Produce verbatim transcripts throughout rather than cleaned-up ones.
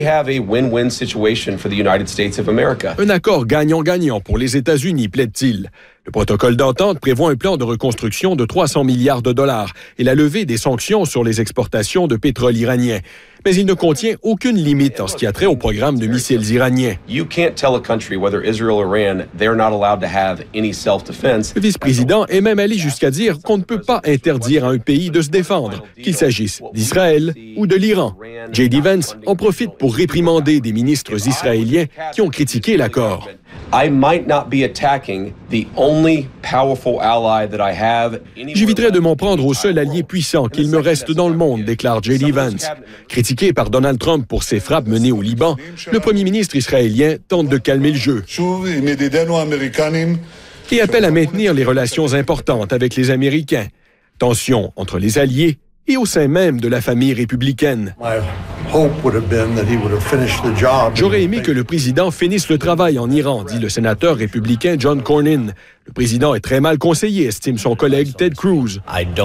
have a win-win situation for the United States of America. Un accord gagnant-gagnant pour les États-Unis, plaide-t-il. Le protocole d'entente prévoit un plan de reconstruction de trois cents milliards de dollars et la levée des sanctions sur les exportations de pétrole iranien. Mais il ne contient aucune limite en ce qui a trait au programme de missiles iraniens. You can't tell a country, whether Israel or Iran, they're not allowed to have any self-defense. Le vice-président est même allé jusqu'à dire qu'on ne peut pas interdire à un pays de se défendre, qu'il s'agisse d'Israël ou de l'Iran. J D Vance en profite pour réprimander des ministres israéliens qui ont critiqué l'accord. I might not be attacking the only powerful ally that I have. J'éviterai de m'en prendre au seul allié puissant qu'il me reste dans le monde, déclare J D Vance. Critiqué par Donald Trump pour ses frappes menées au Liban, le premier ministre israélien tente de calmer le jeu et appelle à maintenir les relations importantes avec les Américains. Tensions entre les alliés et au sein même de la famille républicaine. J'aurais aimé que le président finisse le travail en Iran, dit le sénateur républicain John Cornyn. Le président est très mal conseillé, estime son collègue Ted Cruz.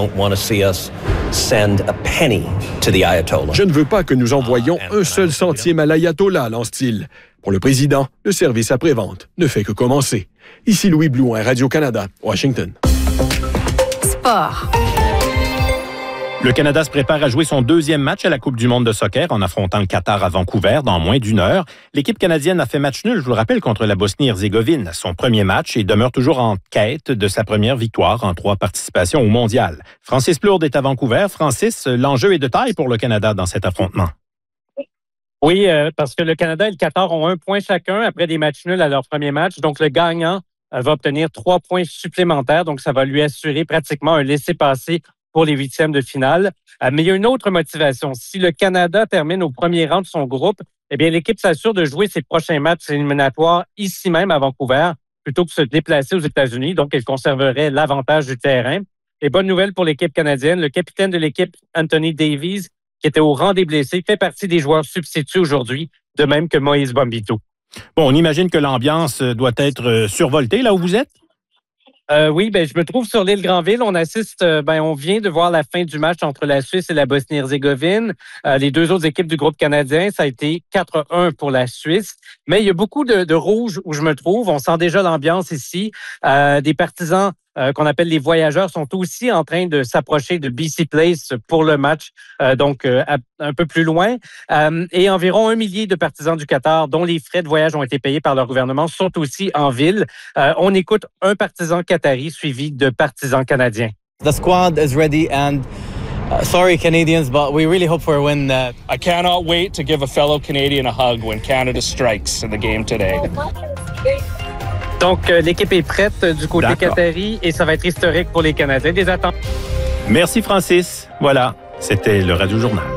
Je ne veux pas que nous envoyions un seul centime à l'ayatollah, lance-t-il. Pour le président, le service après-vente ne fait que commencer. Ici Louis Blouin, Radio-Canada, Washington. Sport. Le Canada se prépare à jouer son deuxième match à la Coupe du monde de soccer en affrontant le Qatar à Vancouver dans moins d'une heure. L'équipe canadienne a fait match nul, je vous le rappelle, contre la Bosnie-Herzégovine, son premier match, et demeure toujours en quête de sa première victoire en trois participations au mondial. Francis Plourde est à Vancouver. Francis, l'enjeu est de taille pour le Canada dans cet affrontement. Oui, euh, parce que le Canada et le Qatar ont un point chacun après des matchs nuls à leur premier match. Donc, le gagnant euh, va obtenir trois points supplémentaires. Donc, ça va lui assurer pratiquement un laissez-passer pour les huitièmes de finale. Euh, mais il y a une autre motivation. Si le Canada termine au premier rang de son groupe, eh bien, l'équipe s'assure de jouer ses prochains matchs éliminatoires ici même à Vancouver plutôt que de se déplacer aux États-Unis. Donc, elle conserverait l'avantage du terrain. Et bonne nouvelle pour l'équipe canadienne. Le capitaine de l'équipe, Anthony Davies, qui était au rang des blessés, fait partie des joueurs substituts aujourd'hui, de même que Moïse Bombito. Bon, on imagine que l'ambiance doit être survoltée là où vous êtes? Euh, oui, ben je me trouve sur l'île Granville. On assiste, ben on vient de voir la fin du match entre la Suisse et la Bosnie-Herzégovine. Euh, les deux autres équipes du groupe canadien, ça a été quatre un pour la Suisse. Mais il y a beaucoup de, de rouge où je me trouve. On sent déjà l'ambiance ici. Euh, des partisans euh, qu'on appelle les voyageurs sont aussi en train de s'approcher de B C Place pour le match, euh, donc euh, un peu plus loin. Euh, et environ un millier de partisans du Qatar, dont les frais de voyage ont été payés par leur gouvernement, sont aussi en ville. Euh, on écoute un partisan qatari suivi de partisans canadiens. The squad is ready and uh, sorry Canadians, but we really hope for a win. Uh... I cannot wait to give a fellow Canadian a hug when Canada strikes in the game today. Donc, euh, l'équipe est prête du côté D'accord. qatari et ça va être historique pour les Canadiens. Des attentes. Merci Francis. Voilà, c'était le Radio Journal.